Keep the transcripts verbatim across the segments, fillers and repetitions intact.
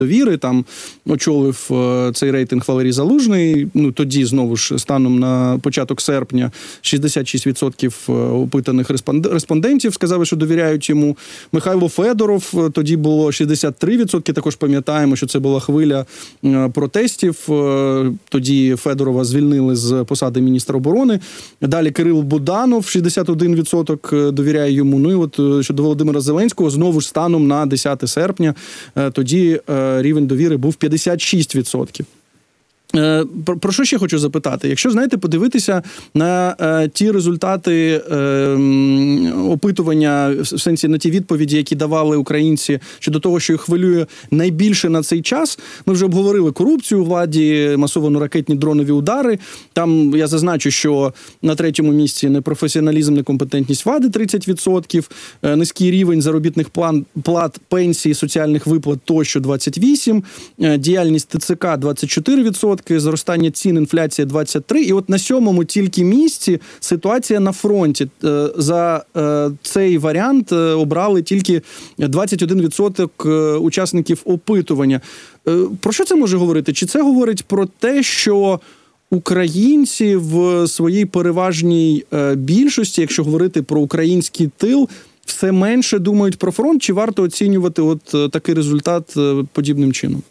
довіри, там очолив цей рейтинг Валерій Залужний. Ну, тоді, знову ж, станом на початок серпня, шістдесят шість відсотків опитаних респондентів сказали, що довіряють йому. Михайло Федоров, тоді було шістдесят три відсотки, також пам'ятаємо, що це була хвиля протестів. Тоді Федорова звільнили з посади міністра оборони. Далі Кирило Буданов, шістдесят один відсоток довіряє йому. Ну і от щодо Володимира Зеленського, знову ж станом на десяте серпня, тоді рівень довіри був п'ятдесят шість відсотків. Про, про що ще хочу запитати? Якщо, знаєте, подивитися на е, ті результати е, опитування, в сенсі на ті відповіді, які давали українці щодо того, що їх хвилює найбільше на цей час, ми вже обговорили корупцію у владі, масово-ракетні дронові удари. Там я зазначу, що на третьому місці непрофесіоналізм, некомпетентність влади тридцять відсотків, е, низький рівень заробітних план, плат, пенсій, соціальних виплат тощо двадцять вісім відсотків, е, діяльність ТЦК двадцять чотири відсотки, зростання цін, інфляція двадцять три. І от на сьомому тільки місці ситуація на фронті. За цей варіант обрали тільки двадцять один відсоток учасників опитування. Про що це може говорити? Чи це говорить про те, що українці в своїй переважній більшості, якщо говорити про український тил, все менше думають про фронт? Чи варто оцінювати от такий результат подібним чином?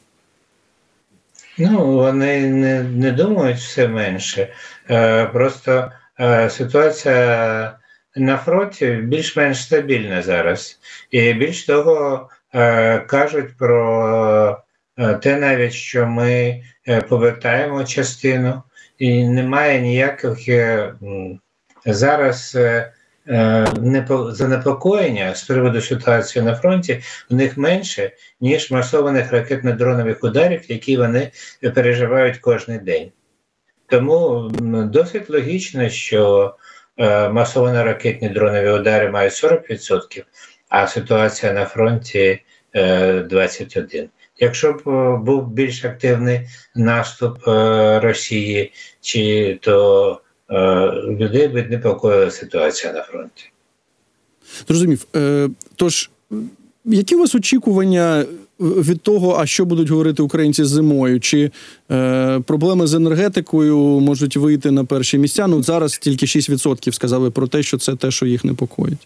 Ну, вони не, не думають все менше. Е, просто е, ситуація на фронті більш-менш стабільна зараз. І більш того, е, кажуть про е, те навіть, що ми е, повертаємо частину, і немає ніяких е, зараз е, занепокоєння з приводу ситуації на фронті у них менше, ніж масованих ракетно-дронових ударів, які вони переживають кожен день. Тому досить логічно, що масово-ракетні дронові удари мають сорок відсотків, а ситуація на фронті двадцять один відсотків. Якщо б був більш активний наступ Росії, чи то людей би непокоїла ситуація на фронті. Зрозумів. Тож, які у вас очікування від того, а що будуть говорити українці зимою? Чи е, проблеми з енергетикою можуть вийти на перші місця? Ну, зараз тільки шість відсотків сказали про те, що це те, що їх непокоїть.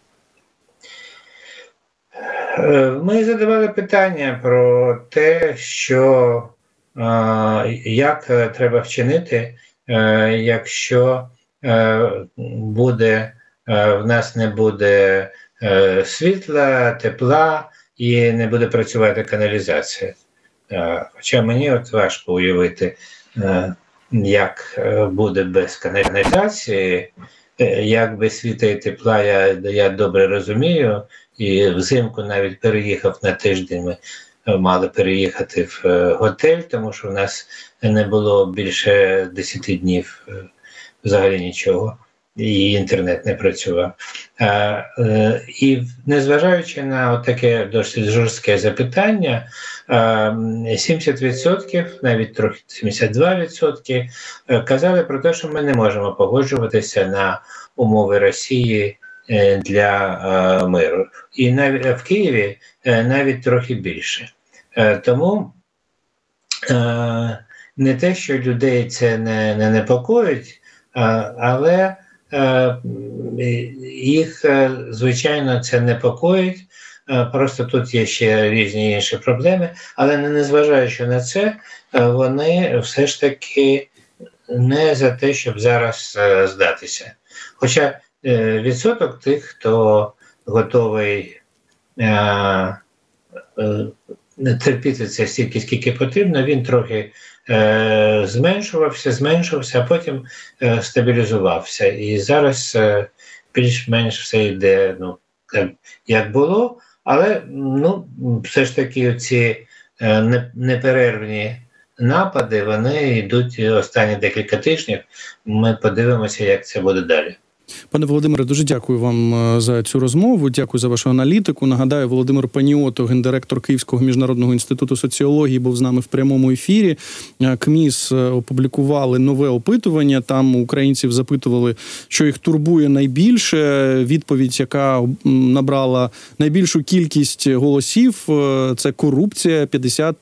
Ми задавали питання про те, що е, як треба вчинити, якщо буде, в нас не буде світла, тепла і не буде працювати каналізація. Хоча мені от важко уявити, як буде без каналізації, як без світла і тепла, я, я добре розумію. І взимку навіть переїхав на тиждень, ми мали переїхати в готель, тому що в нас не було більше десяти днів взагалі нічого, і інтернет не працював. А, і незважаючи на таке досить жорстке запитання, сімдесят відсотків, навіть трохи сімдесят два відсотки, казали про те, що ми не можемо погоджуватися на умови Росії для миру. І навіть в Києві навіть трохи більше. Тому не те, що людей це не, не непокоїть, але їх, звичайно, це непокоїть. Просто тут є ще різні інші проблеми, але не незважаючи на це, вони все ж таки не за те, щоб зараз здатися. Хоча відсоток тих, хто готовий е, е, терпіти це стільки, скільки потрібно, він трохи е, зменшувався, зменшувався, а потім е, стабілізувався. І зараз е, більш-менш все йде, ну, як було, але ну, все ж таки ці е, неперервні напади, вони йдуть останні декілька тижнів. Ми подивимося, як це буде далі. Пане Володимире, дуже дякую вам за цю розмову, дякую за вашу аналітику. Нагадаю, Володимир Паніотто, гендиректор Київського міжнародного інституту соціології, був з нами в прямому ефірі. КМІС опублікували нове опитування, там українців запитували, що їх турбує найбільше. Відповідь, яка набрала найбільшу кількість голосів, це корупція, п'ятдесят